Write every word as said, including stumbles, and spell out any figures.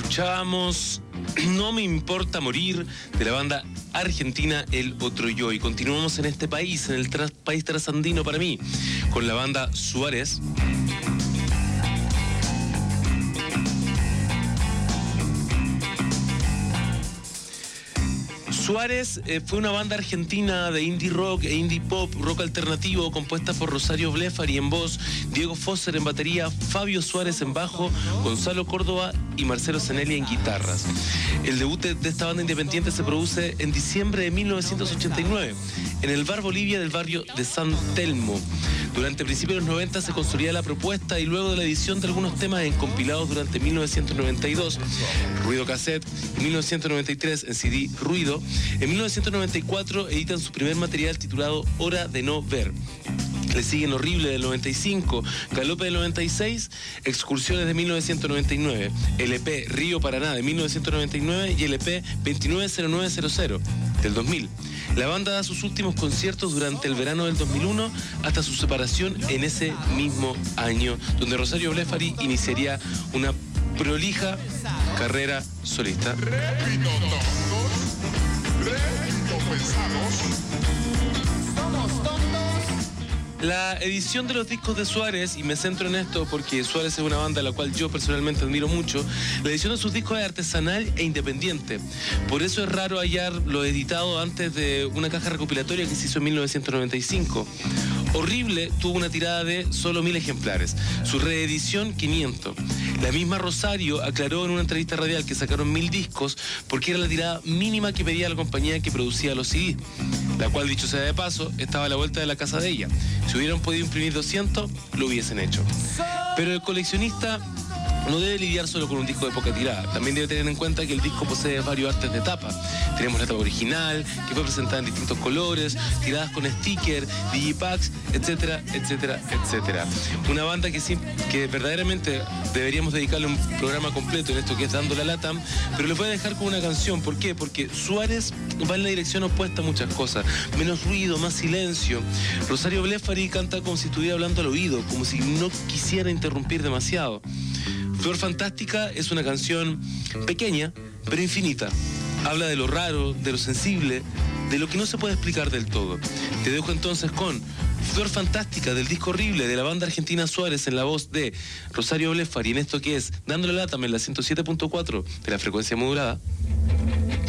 Escuchábamos No me importa morir de la banda argentina El Otro Yo, y continuamos en este país, en el tras, país trasandino para mí, con la banda Suárez. Suárez eh, fue una banda argentina de indie rock e indie pop, rock alternativo, compuesta por Rosario Blefari en voz, Diego Fosser en batería, Fabio Suárez en bajo, Gonzalo Córdoba y Marcelo Zanelli en guitarras. El debut de esta banda independiente se produce en diciembre de mil novecientos ochenta y nueve, en el Bar Bolivia del barrio de San Telmo. Durante principios de los noventa se construía la propuesta, y luego de la edición de algunos temas en compilados durante mil novecientos noventa y dos, Ruido Cassette, en mil novecientos noventa y tres en C D Ruido, en mil novecientos noventa y cuatro editan su primer material titulado Hora de no ver. Le siguen Horrible del noventa y cinco, Galope del noventa y seis, Excursiones de mil novecientos noventa y nueve, L P Río Paraná de mil novecientos noventa y nueve y L P veintinueve cero nueve cero cero del dos mil. La banda da sus últimos conciertos durante el verano del dos mil uno hasta su separación en ese mismo año, donde Rosario Blefari iniciaría una prolija carrera solista. Repito, tontos, repito, pesados. Somos tontos. La edición de los discos de Suárez, y me centro en esto porque Suárez es una banda a la cual yo personalmente admiro mucho, la edición de sus discos es artesanal e independiente. Por eso es raro hallar lo editado antes de una caja recopilatoria que se hizo en mil novecientos noventa y cinco. Horrible tuvo una tirada de solo mil ejemplares, su reedición quinientos. La misma Rosario aclaró en una entrevista radial que sacaron mil discos porque era la tirada mínima que pedía la compañía que producía los C D, la cual, dicho sea de paso, estaba a la vuelta de la casa de ella. Si hubieran podido imprimir doscientos, lo hubiesen hecho. Pero el coleccionista no debe lidiar solo con un disco de poca tirada. También debe tener en cuenta que el disco posee varios artes de tapa. Tenemos la tapa original, que fue presentada en distintos colores, tiradas con sticker, digipacks, etcétera, etcétera, etcétera. Una banda que, sí, que verdaderamente deberíamos dedicarle un programa completo en esto que es Dando la Lata, pero les voy a dejar con una canción. ¿Por qué? Porque Suárez va en la dirección opuesta a muchas cosas. Menos ruido, más silencio. Rosario Blefari canta como si estuviera hablando al oído, como si no quisiera interrumpir demasiado. Flor Fantástica es una canción pequeña, pero infinita. Habla de lo raro, de lo sensible, de lo que no se puede explicar del todo. Te dejo entonces con Flor Fantástica del disco Horrible de la banda argentina Suárez en la voz de Rosario Blefari, en esto que es Dándole Lata en la ciento siete punto cuatro de la frecuencia modulada.